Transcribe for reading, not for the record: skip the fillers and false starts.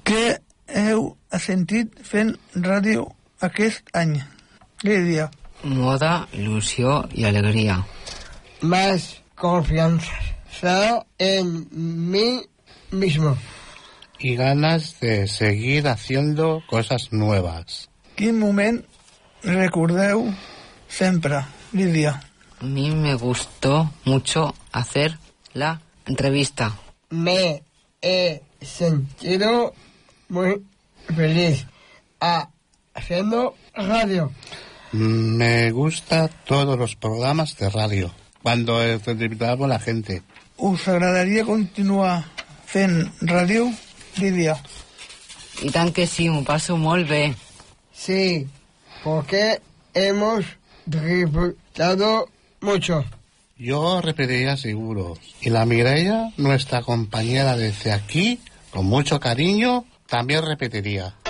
Què heu sentit fent ràdio aquest any? Lídia. Moda, ilusión y alegría. Más confianza en mí mismo. Y ganas de seguir haciendo cosas nuevas. Quin moment recordeu sempre, Lídia? A mí me gustó mucho hacer la entrevista. Me he sentido muy feliz haciendo radio. Me gustan todos los programas de radio, cuando entrevistamos a la gente. Us agradaria continuar fent ràdio, Lídia? Y tan que sí, me paso muy bien. Sí, porque hemos disfrutado mucho. Yo repetiría seguro. Y la Mireia, nuestra compañera desde aquí, con mucho cariño, también repetiría.